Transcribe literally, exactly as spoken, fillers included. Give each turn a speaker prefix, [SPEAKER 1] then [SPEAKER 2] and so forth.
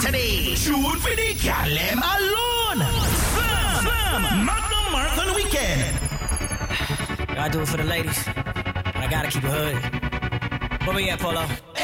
[SPEAKER 1] today. Shoot for the gal them alone. Slam, slam, Magnum Marathon Weekend.
[SPEAKER 2] I do it for the ladies. I gotta keep it hood. Where we at, Polo?